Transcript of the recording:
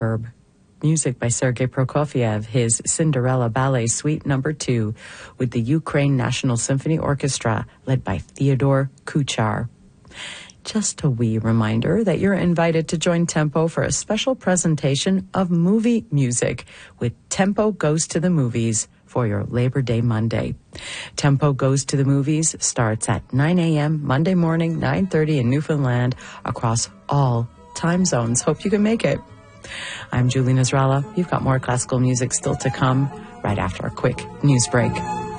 Herb. Music by Sergei Prokofiev, his Cinderella Ballet Suite No. 2, with the Ukraine National Symphony Orchestra, led by Theodore Kuchar. Just a wee reminder that you're invited to join Tempo for a special presentation of movie music with Tempo Goes to the Movies for your Labor Day Monday. Tempo Goes to the Movies starts at 9 a.m. Monday morning, 9:30 in Newfoundland, across all time zones. Hope you can make it. I'm Julie Nasrallah. You've got more classical music still to come right after a quick news break.